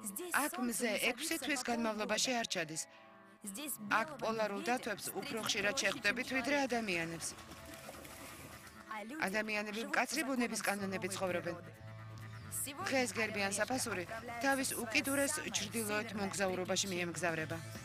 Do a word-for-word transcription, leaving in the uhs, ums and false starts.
აქ მზე ექვსი თვის განმავლობაში არ ჩადის. აქ პოლარულ დათვებს უფრო ხშირად შეხვდებით ვიდრე ადამიანებს. ადამიანები მკაცრი ბუნების კანონებით ცხოვრობენ. დღეს გერბიან საფასური თავის უკიდურეს ჩრდილოეთ მოგზაურობაში მიემგზავრება.